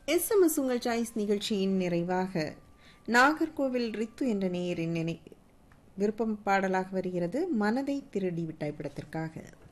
SMS உங்கள் choice நிகழ்ச்சியின் நிறைவாக நாகர்கோவில் ரித்து என்ற நேயரின் விருப்பம் பாடலாக வருகிறது. மனதை திருடி விட்டாய் படத்திற்காக.